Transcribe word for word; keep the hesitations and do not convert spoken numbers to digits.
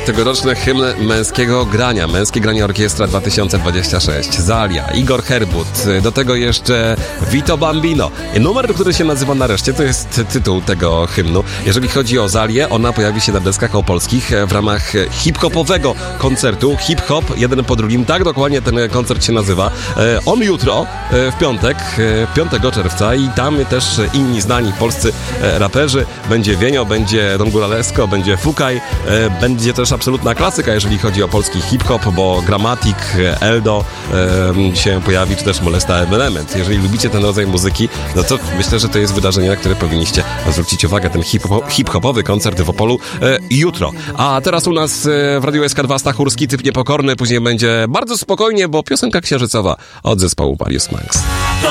tegoroczny hymn męskiego grania. Męskie granie orkiestra dwa tysiące dwadzieścia sześć. Zalia, Igor Herbut, do tego jeszcze Vito Bambino. Numer, który się nazywa Nareszcie, to jest tytuł tego hymnu. Jeżeli chodzi o Zalię, ona pojawi się na deskach opolskich w ramach hip-hopowego koncertu. Hip-hop, jeden po drugim. Tak dokładnie ten koncert się nazywa. On jutro, w piątek, piątego czerwca i tam też inni znani polscy raperzy. Będzie Wienio, będzie Don Góralesko, będzie Fukaj. Będzie też absolutna klasyka, jeżeli chodzi o polski hip-hop, bo Gramatik, Eldo e, się pojawi, czy też Molesta Element. Jeżeli lubicie ten rodzaj muzyki, no to myślę, że to jest wydarzenie, na które powinniście zwrócić uwagę. Ten hip-hopowy koncert w Opolu e, jutro. A teraz u nas e, w Radiu S K dwa Stachurski, Typ Niepokorny. Później będzie bardzo spokojnie, bo piosenka księżycowa od zespołu Various Manx.